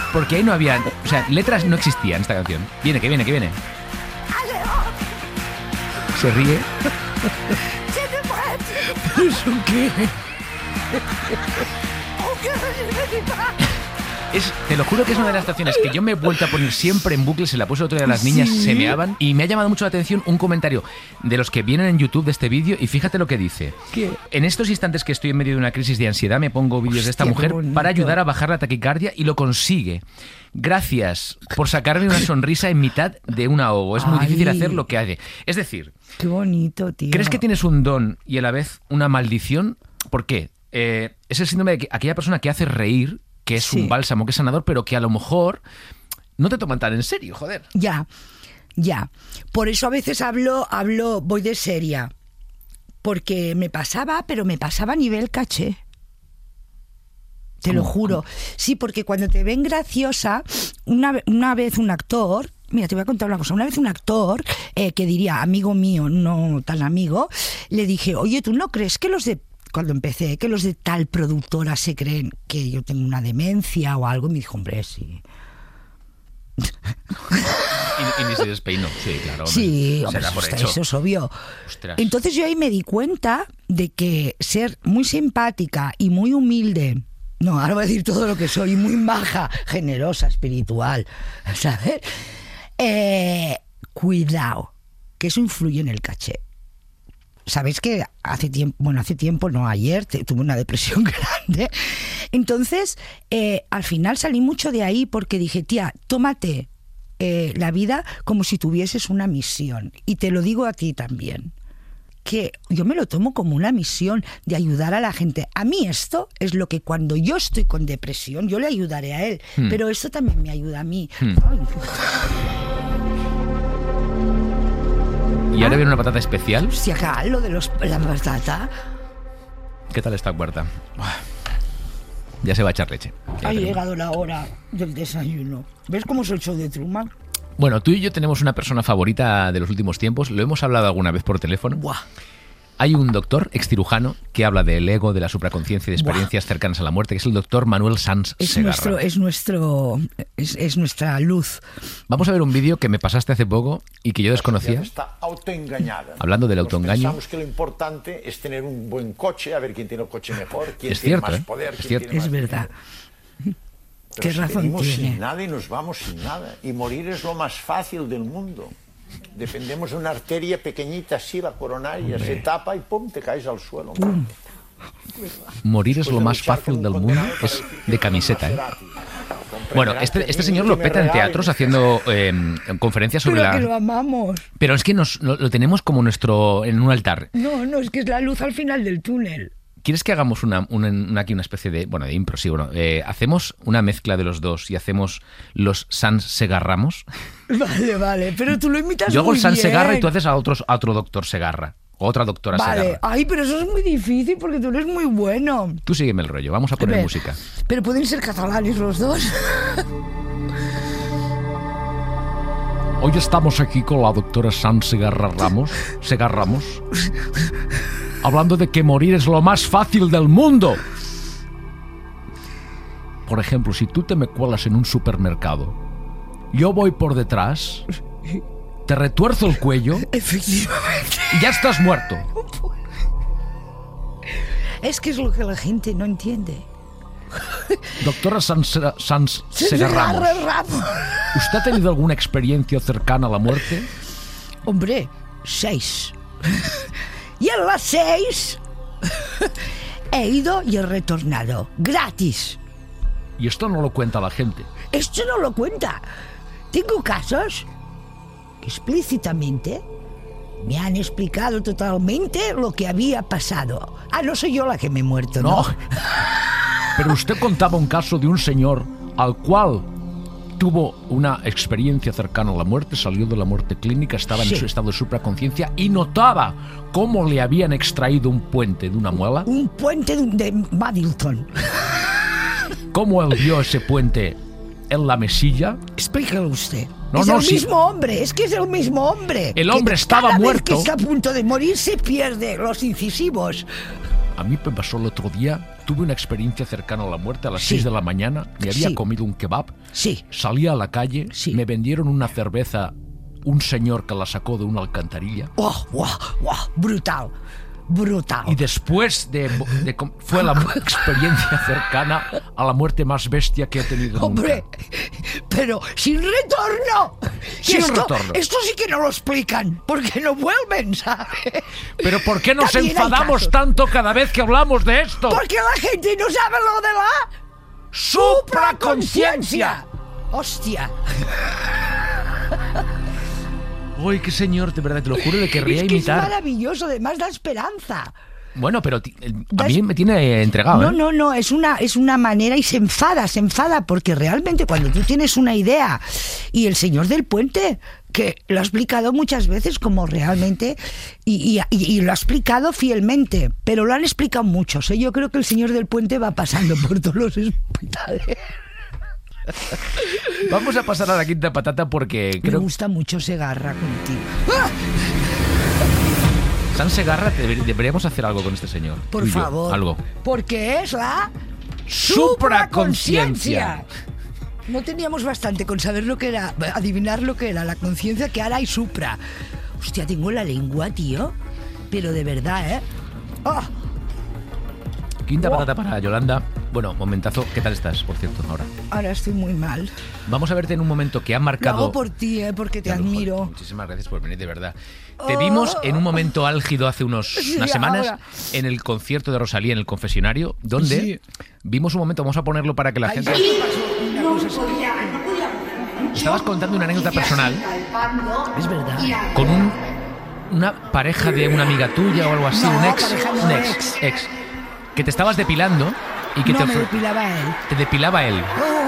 Porque ahí no había... O sea, letras no existían en esta canción. Viene, que viene, que viene. Se ríe. ¿Eso qué? Te lo juro que es una de las canciones que yo me he vuelto a poner siempre en bucle. Se la puse otro día a las niñas, se meaban. Y me ha llamado mucho la atención un comentario de los que vienen en YouTube de este vídeo. Y fíjate lo que dice. ¿Qué? En estos instantes que estoy en medio de una crisis de ansiedad, me pongo vídeos de esta mujer para ayudar a bajar la taquicardia y lo consigue. Gracias por sacarme una sonrisa en mitad de un ahogo. Es muy difícil hacer lo que hace. Es decir... Qué bonito, tío. ¿Crees que tienes un don y a la vez una maldición? ¿Por qué? Es el síndrome de aquella persona que hace reír, que es un bálsamo, que es sanador, pero que a lo mejor no te toman tan en serio, joder. Ya. Por eso a veces voy de seria. Porque me pasaba, pero me pasaba a nivel caché. Te lo juro. Sí, porque cuando te ven graciosa, una vez un actor... Mira, te voy a contar una cosa. Una vez un actor, que diría amigo mío, no tan amigo, le dije, oye, ¿tú no crees que cuando empecé, que los de tal productora se creen que yo tengo una demencia o algo? Y me dijo, hombre, sí. Y ni se despeinó. Sí, claro. Sí, hombre, será por hecho. Eso es obvio. Ostras. Entonces yo ahí me di cuenta de que ser muy simpática y muy humilde... No, ahora voy a decir todo lo que soy, muy maja, generosa, espiritual, ¿sabes? Cuidado, que eso influye en el caché. Sabéis que hace tiempo, no ayer, tuve una depresión grande. Entonces, al final salí mucho de ahí porque dije, tía, tómate la vida como si tuvieses una misión. Y te lo digo a ti también, que yo me lo tomo como una misión de ayudar a la gente. A mí esto es lo que cuando yo estoy con depresión, yo le ayudaré a él, pero esto también me ayuda a mí. ¿Y ahora viene una patata especial? Hostia, acá, lo de la patata. ¿Qué tal esta cuarta? Ya se va a echar leche. Ha llegado la hora del desayuno. ¿Ves cómo es el show de Truman? Bueno, tú y yo tenemos una persona favorita de los últimos tiempos. Lo hemos hablado alguna vez por teléfono. Buah. Hay un doctor excirujano que habla del ego, de la supraconciencia y de experiencias cercanas a la muerte, que es el doctor Manuel Sanz Segarra. Es nuestra luz. Vamos a ver un vídeo que me pasaste hace poco y que yo desconocía. Está autoengañada. Hablando del autoengaño. Pensamos que lo importante es tener un buen coche, a ver quién tiene el coche mejor, quién Es tiene cierto, más poder, es quién cierto. tiene más Es verdad. Pero Qué si razón venimos tiene. sin nada y nos vamos sin nada. Y morir es lo más fácil del mundo. Dependemos de una arteria pequeñita, así, la coronaria, se tapa y ¡pum!, te caes al suelo. Morir es lo más fácil del mundo. Es de camiseta, ¿eh? Bueno, este señor lo peta en teatros haciendo conferencias sobre Pero que lo amamos. Pero es que lo tenemos como en un altar. No, es que es la luz al final del túnel. ¿Quieres que hagamos aquí una especie de impro? Sí, bueno, hacemos una mezcla de los dos y hacemos los Sanz Segarramos. Vale, pero tú lo imitas muy bien. Yo hago el Sanz Segarra y tú haces a otro doctor Segarra. O otra doctora Segarra. Ay, pero eso es muy difícil porque tú eres muy bueno. Tú sígueme el rollo, vamos a poner música. Pero pueden ser catalanes los dos. Hoy estamos aquí con la doctora Sanz Segarramos, hablando de que morir es lo más fácil del mundo. Por ejemplo, si tú te me cuelas en un supermercado, yo voy por detrás, te retuerzo el cuello. Efectivamente. Y ya estás muerto. Es que es lo que la gente no entiende. Doctora Sanz Segarramos, ¿usted ha tenido alguna experiencia cercana a la muerte? Hombre, 6. Y en las 6 he ido y he retornado. Gratis. Y esto no lo cuenta la gente. Esto no lo cuenta. Tengo casos que explícitamente me han explicado totalmente lo que había pasado. No soy yo la que me he muerto, ¿no? Pero usted contaba un caso de un señor al cual tuvo una experiencia cercana a la muerte, salió de la muerte clínica, estaba en su estado de supraconciencia y notaba cómo le habían extraído un puente de una muela. Un puente de Maddilton. ¿Cómo él vio ese puente en la mesilla? Explícalo usted. No, es no, el sí. mismo hombre, es que es el mismo hombre. El hombre que estaba cada muerto. Vez que está a punto de morir se pierde los incisivos. A mí me pasó el otro día, tuve una experiencia cercana a la muerte a las Sí. 6 de la mañana. Me había Sí. comido un kebab. Sí. Salí a la calle. Sí. Me vendieron una cerveza. Un señor que la sacó de una alcantarilla. ¡Oh, guau, guau! Brutal. Brutal. Y después fue la experiencia cercana a la muerte más bestia que he tenido Hombre, nunca. pero sin retorno. Sin Esto- retorno. Esto sí que no lo explican, porque no vuelven, ¿sabes? Pero ¿por qué nos También hay enfadamos casos. tanto cada vez que hablamos de esto? Porque la gente no sabe lo de la ¡Supraconciencia! Hostia. Uy, qué señor, de verdad, te lo juro, le querría Es que imitar. es maravilloso, además da esperanza. Bueno, pero a mí me tiene entregado, No, ¿eh? no, es una manera y se enfada, porque realmente cuando tú tienes una idea y el señor del puente, que lo ha explicado muchas veces como realmente, y lo ha explicado fielmente, pero lo han explicado muchos, ¿eh? Yo creo que el señor del puente va pasando por todos los hospitales. Vamos a pasar a la quinta patata porque Me creo que gusta mucho Segarra contigo. San Segarra deberíamos hacer algo con este señor. Por Tú y yo, favor. algo. Porque es la Supraconciencia. No teníamos bastante con saber lo que era, adivinar lo que era la conciencia, que ahora hay supra. Hostia, tengo la lengua, tío. Pero de verdad, ¿eh? ¡Ah! Quinta Wow. patata para Yolanda. Bueno, momentazo. ¿Qué tal estás, por cierto, ahora? Ahora estoy muy mal. Vamos a verte en un momento que ha Lo marcado... hago por ti, porque te Ya, joder, admiro. muchísimas gracias por venir, de verdad. Te vimos en un momento álgido hace unas Sí, semanas ahora. en el concierto de Rosalía en el confesionario, donde Sí. vimos un momento, vamos a ponerlo para que la Ay, gente... ¿qué pasó? Una cosa así. Estabas contando una anécdota personal Es verdad. con una pareja de una amiga tuya o algo así, No, un ex, pareja no, un ex. ex, que te estabas depilando y que No, te, me depilaba él. te depilaba él.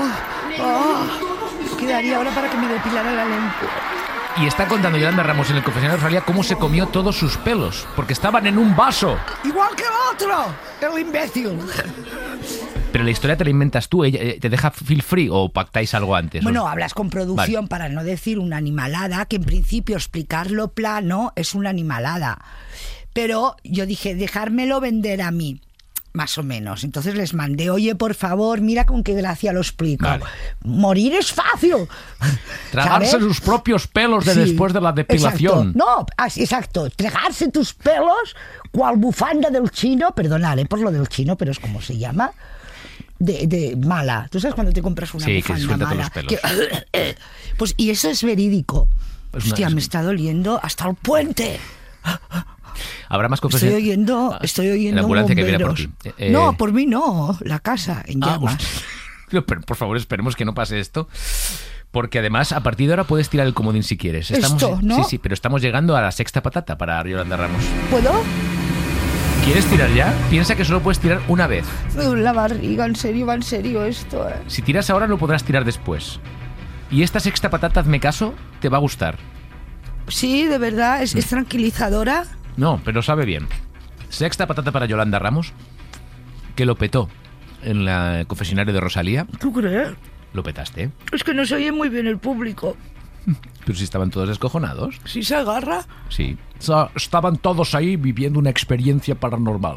Quedaría ahora para que me depilara la lengua. Y está contando Yolanda Ramos en el confesionario de Rosalía cómo se comió todos sus pelos, porque estaban en un vaso. Igual que el otro, el imbécil. Pero la historia te la inventas tú, ella te deja feel free o pactáis algo antes. Bueno, ¿O? hablas con producción Vale. para no decir una animalada, que en principio explicarlo plano es una animalada. Pero yo dije, dejármelo vender a mí, más o menos. Entonces les mandé, oye, por favor, mira con qué gracia lo explico. Vale. Morir es fácil. Tragarse ¿sabes? sus propios pelos de Sí, después de la depilación. Exacto. No, exacto. Tragarse tus pelos, cual bufanda del chino, perdonaré por lo del chino, pero es como se llama, de mala. ¿Tú sabes cuando te compras una Sí, que bufanda suelta todos mala? los pelos. Pues, y eso es verídico. Pues no, Hostia, es- me está doliendo hasta el puente. Habrá más Estoy confesiones. oyendo La ambulancia que viene por ti. bomberos. No, por mí no. La casa en llamas. Pero, por favor, esperemos que no pase esto. Porque además, a partir de ahora puedes tirar el comodín si quieres. Esto, ¿no? Sí, sí, pero estamos llegando a la sexta patata para Yolanda Ramos. ¿Puedo? ¿Quieres tirar ya? Piensa que solo puedes tirar una vez. Me duele la barriga, en serio, va en serio esto. Si tiras ahora, no podrás tirar después. Y esta sexta patata, hazme caso, te va a gustar. Sí, de verdad, es tranquilizadora. No, pero sabe bien. Sexta patata para Yolanda Ramos, que lo petó en el confesionario de Rosalía. ¿Tú crees? Lo petaste, ¿eh? Es que no se oye muy bien el público. Pero si estaban todos descojonados. Si se agarra. Sí. Estaban todos ahí viviendo una experiencia paranormal.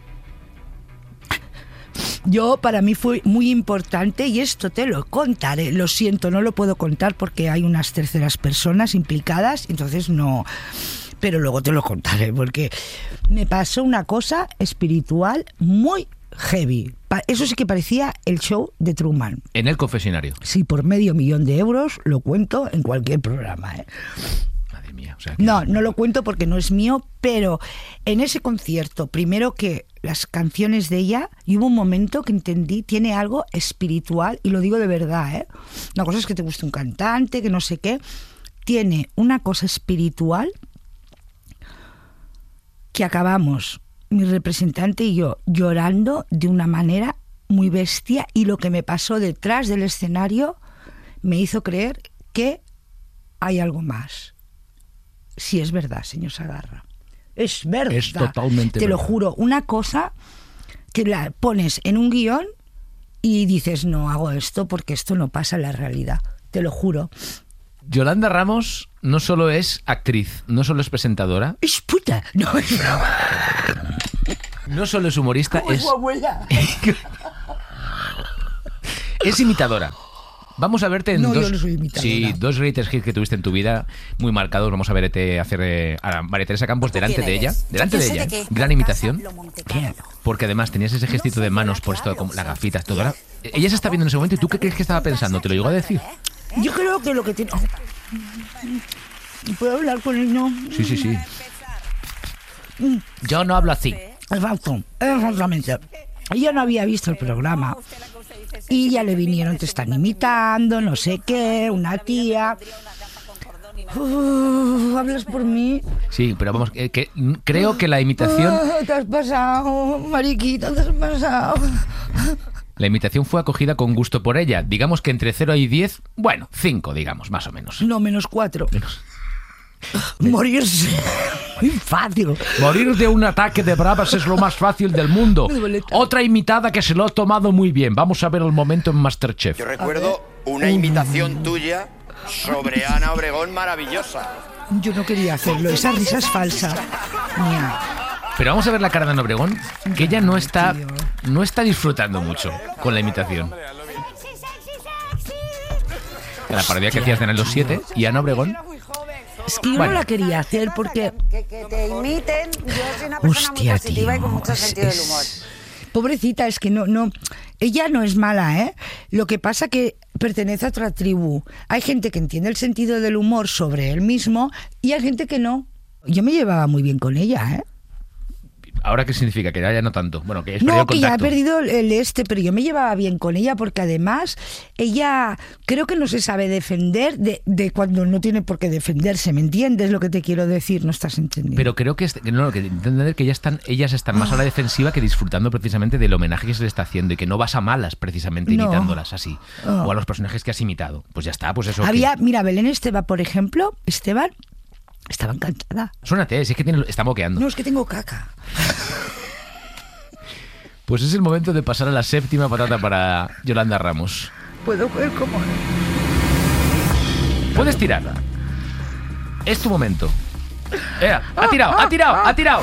Yo, para mí fue muy importante, y esto te lo contaré. Lo siento, no lo puedo contar porque hay unas terceras personas implicadas, entonces no. Pero luego te lo contaré porque me pasó una cosa espiritual muy heavy. Eso sí que parecía el show de Truman. En el confesionario. Sí, por $500,000 lo cuento en cualquier programa, ¿eh? Madre mía. O sea, que- No, no lo cuento porque no es mío, pero en ese concierto, primero que las canciones de ella, y hubo un momento que entendí, tiene algo espiritual, y lo digo de verdad, ¿eh? Una cosa es que te guste un cantante, que no sé qué, tiene una cosa espiritual que acabamos, mi representante y yo, llorando de una manera muy bestia, y lo que me pasó detrás del escenario me hizo creer que hay algo más. Sí, es verdad, señor Sagarra. Es verdad. Es totalmente Te lo verdad. juro. Una cosa que la pones en un guión y dices, no hago esto porque esto no pasa en la realidad. Te lo juro. Yolanda Ramos no solo es actriz, no solo es presentadora, Es puta. No, es broma. No solo es humorista, Como su abuela. es imitadora. Vamos a verte en No, dos. yo no soy imitadora. Sí, dos greatest hits que tuviste en tu vida, muy marcados. Vamos a verte hacer a María Teresa Campos delante de ella. Delante de ella. Gran imitación. Porque además tenías ese gestito de manos por esto, como la gafita, todo. Ahora, ella se está viendo en ese momento y ¿tú qué crees que estaba pensando? ¿Te lo llegó a decir? Yo creo que lo que tiene... ¿Puedo hablar con él? No. Sí. Yo no hablo así. Exactamente. Ella no había visto el programa y ya le vinieron, te están imitando, no sé qué, una tía. ¿Hablas por mí? Sí, pero vamos, creo que la imitación... Te has pasado, mariquita, te has pasado. La imitación fue acogida con gusto por ella. Digamos que entre 0 y 10, bueno, 5, digamos, más o menos. No, -4. Morirse. Muy fácil. Morir de un ataque de bravas es lo más fácil del mundo. Otra imitada que se lo ha tomado muy bien. Vamos a ver el momento en Masterchef. Yo recuerdo una imitación tuya sobre Ana Obregón maravillosa. Yo no quería hacerlo. Esa risa es falsa. Mía. Pero vamos a ver la cara de Ana Obregón, que ella no está disfrutando mucho con la imitación. La parodia que hacías de Ana los 7 y Ana Obregón. Es que yo no la quería hacer porque... Que te imiten. Yo soy una persona muy positiva y con mucho sentido del humor. Pobrecita, es que no... Ella no es mala, ¿eh? Lo que pasa que pertenece a otra tribu. Hay gente que entiende el sentido del humor sobre él mismo y hay gente que no. Yo me llevaba muy bien con ella, ¿eh? ¿Ahora qué significa? Que ya no tanto. Bueno, que es no, perdido el que ya ha contacto. perdido pero yo me llevaba bien con ella porque además ella creo que no se sabe defender de cuando no tiene por qué defenderse, ¿me entiendes lo que te quiero decir? No estás entendiendo. Pero creo que entender que ellas están más a la defensiva que disfrutando precisamente del homenaje que se le está haciendo y que no vas a malas precisamente No. imitándolas así. O a los personajes que has imitado. Pues ya está, pues eso. Mira, Belén Esteban, por ejemplo, estaba encantada. Suénate, si es que está moqueando. No, es que tengo caca. Pues es el momento de pasar a la séptima patata para Yolanda Ramos. Puedo ver cómo... Puedes tirarla. Es tu momento. ¡Ha tirado!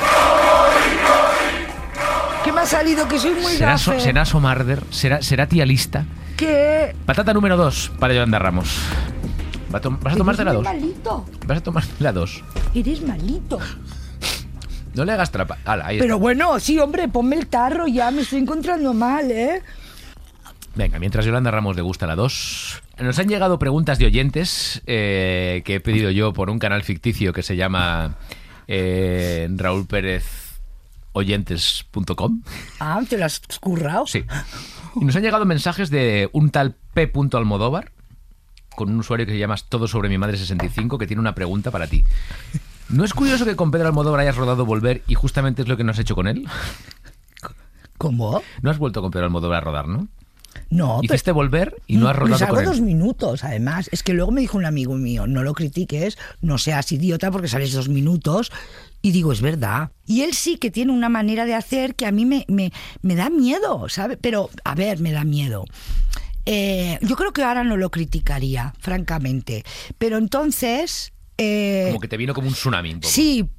¿Qué me ha salido? Que soy muy gafe. ¿Será Somarder? ¿Será tía lista? ¿Qué? Patata número 2 para Yolanda Ramos. ¿Vas a tomarte la 2? Malito. Vas a tomar la 2. Eres malito. No le hagas trapa. Ahí Pero está. bueno, sí, hombre, ponme el tarro ya, me estoy encontrando mal, ¿eh? Venga, mientras Yolanda Ramos degusta la 2, nos han llegado preguntas de oyentes que he pedido yo por un canal ficticio que se llama Raúl Pérez oyentes.com. Ah, ¿te lo has currado? Sí. Y nos han llegado mensajes de un tal P. Almodóvar, con un usuario que se llama Todo sobre mi madre 65, que tiene una pregunta para ti. ¿No es curioso que con Pedro Almodóvar hayas rodado Volver y justamente es lo que no has hecho con él? ¿Cómo? No has vuelto con Pedro Almodóvar a rodar, ¿no? No, Hiciste Volver y no has rodado salgo con él. 2 minutos, además. Es que luego me dijo un amigo mío, no lo critiques, no seas idiota porque sales 2 minutos. Y digo, es verdad. Y él sí que tiene una manera de hacer que a mí me da miedo, ¿sabes? Pero, a ver, me da miedo. Yo creo que ahora no lo criticaría, francamente. Pero entonces... Como que te vino como un tsunami un poco. Sí.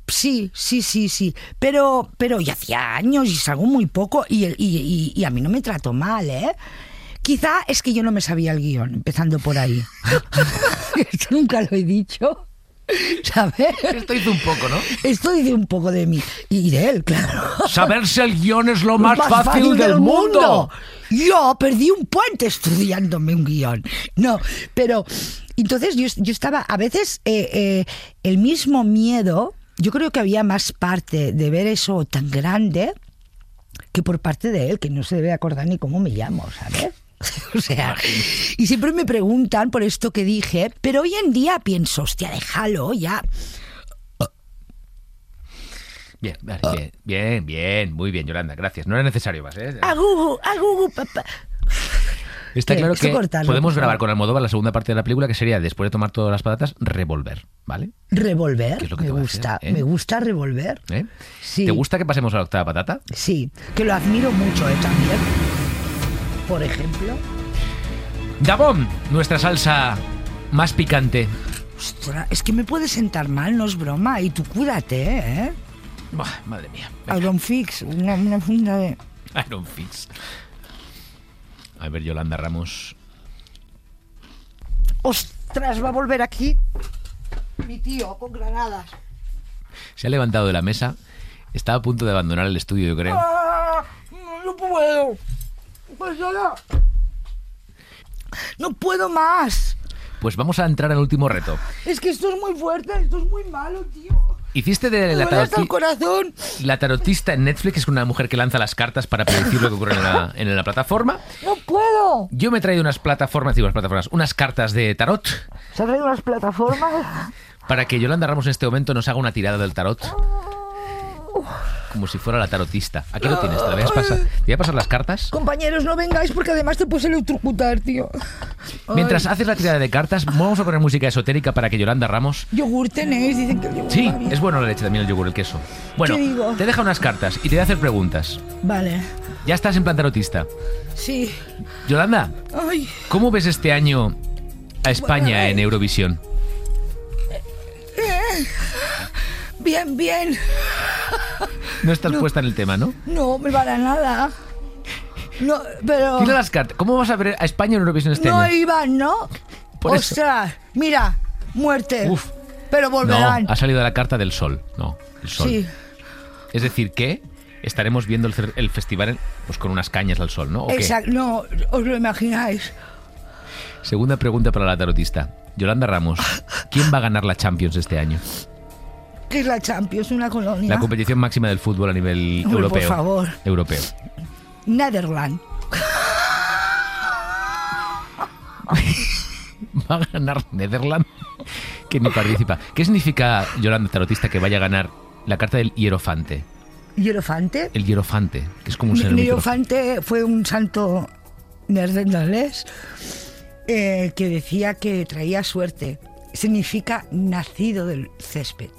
Pero ya hacía años y salgo muy poco y a mí no me trato mal, ¿eh? Quizá es que yo no me sabía el guión, empezando por ahí. Esto nunca lo he dicho, ¿sabes? Esto hizo un poco, ¿no? Esto dice un poco de mí y de él, claro. Saberse el guión es lo más fácil del mundo. Yo perdí un puente estudiándome un guión. No, pero... Entonces yo estaba, a veces el mismo miedo, yo creo que había más parte de ver eso tan grande que por parte de él, que no se debe acordar ni cómo me llamo, ¿sabes? O sea, y siempre me preguntan por esto que dije, pero hoy en día pienso, hostia, déjalo ya. Bien, muy bien, Yolanda, gracias. No era necesario más, ¿eh? Agugu, papá. Está claro que podemos por grabar favor. con Almodóvar la segunda parte de la película, que sería, después de tomar todas las patatas, revolver, ¿vale? Revolver, ¿Qué es lo que me te va a gusta, hacer, me gusta revolver. ¿Eh? Sí. ¿Te gusta que pasemos a la octava patata? Sí, que lo admiro mucho, también. Por ejemplo. Gabón, nuestra salsa más picante. Ostras, es que me puede sentar mal, no es broma. Y tú cuídate, ¿eh? Madre mía. Iron Fix, una funda de... Iron Fix. A ver, Yolanda Ramos. ¡Ostras! Va a volver aquí mi tío con granadas. Se ha levantado de la mesa. Está a punto de abandonar el estudio, yo creo. ¡Ah! No puedo. Pues nada. No puedo más. Pues vamos a entrar al último reto. Es que esto es muy fuerte, esto es muy malo, tío. Hiciste de Me duele hasta el corazón. la tarotista en Netflix, es una mujer que lanza las cartas para predecir lo que ocurre en la plataforma. No puedo. Yo me he traído unas cartas de tarot ¿Se han traído unas plataformas? para que Yolanda Ramos en este momento nos haga una tirada del tarot. Como si fuera la tarotista. Aquí lo tienes, ¿te voy a pasar las cartas? Compañeros, no vengáis porque además te puedes electrocutar, tío. Mientras haces la tirada de cartas, vamos a poner música esotérica para que Yolanda Ramos... Yogur tenéis, dicen que el yogur Sí, va bien. es bueno la leche también, el yogur, el queso. Bueno, ¿Qué digo? te deja unas cartas y te voy a hacer preguntas. Vale. Ya estás en plan tarotista. Sí. Yolanda, Ay. ¿cómo ves este año a España en Eurovisión? Bien, bien. No estás puesta en el tema, ¿no? No, me para nada. No, pero... Tira las cartas. ¿Cómo vas a ver a España en Eurovisión este No año? iban, ¿no? Por eso. Ostras, mira, muerte. Uf. Pero volverán. No, ha salido la carta del sol. No, el sol. Sí. Es decir, que estaremos viendo el festival pues con unas cañas al sol, ¿no? ¿O qué? Exacto, no, os lo imagináis. Segunda pregunta para la tarotista. Yolanda Ramos, ¿quién va a ganar la Champions este año? ¿Qué es la Champions? Una colonia. La competición máxima del fútbol a nivel Hombre, europeo. por favor. Europeo. Netherlands. Va a ganar Netherlands, que ni participa. ¿Qué significa, Yolanda tarotista, que vaya a ganar la carta del hierofante? ¿Hierofante? El hierofante, que es como un ser mitológico. Hierofante fue un santo neerlandés que decía que traía suerte. Significa nacido del césped.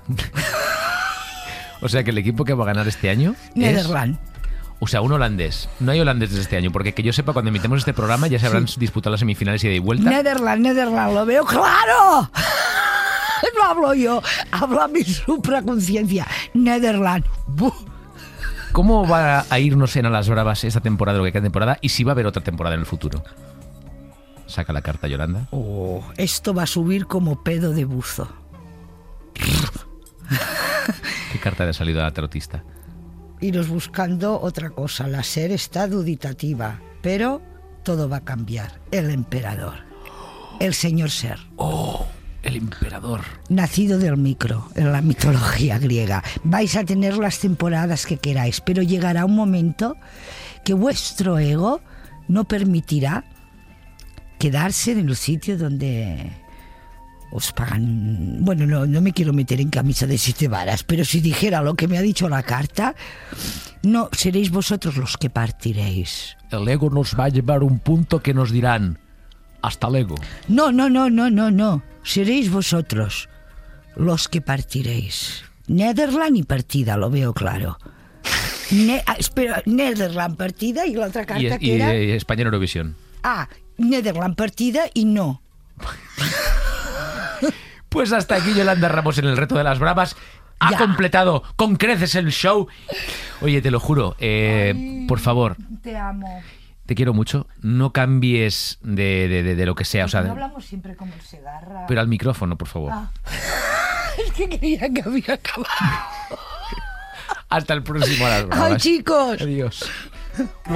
O sea que el equipo que va a ganar este año Netherlands. O sea, un holandés. No hay holandeses este año, porque que yo sepa, cuando emitemos este programa ya se habrán disputado las semifinales ida y vuelta. Netherlands, lo veo claro. No hablo yo, habla mi supraconciencia. Netherlands. ¿Cómo va a irnos en a las bravas esta temporada, lo que queda de temporada, y si va a haber otra temporada en el futuro? Saca la carta, Yolanda. Oh, esto va a subir como pedo de buzo. ¿Qué carta le ha salido a la tarotista? Iros buscando otra cosa. La SER está duditativa, pero todo va a cambiar. El emperador. El señor SER. ¡Oh! El emperador. Nacido del micro, en la mitología griega. Vais a tener las temporadas que queráis, pero llegará un momento que vuestro ego no permitirá quedarse en el sitio donde os pagan. Bueno, no me quiero meter en camisa de 7 varas, pero si dijera lo que me ha dicho la carta, no seréis vosotros los que partiréis. El ego nos va a llevar a un punto que nos dirán: hasta luego. No. Seréis vosotros los que partiréis. Netherlands y partida, lo veo claro. Espera, Netherlands partida y la otra carta que era... España en Eurovisión. Ah, Netherlands partida y no. Pues hasta aquí Yolanda Ramos en el reto de las bravas. Ha Ya. completado con creces el show. Oye, te lo juro, por favor, Te amo. te quiero mucho. No cambies de lo que sea. O sea, No hablamos siempre como el Segarra. pero al micrófono, por favor. Ah. Es que creía que había acabado. Hasta el próximo a las bravas. Ay, chicos. Adiós.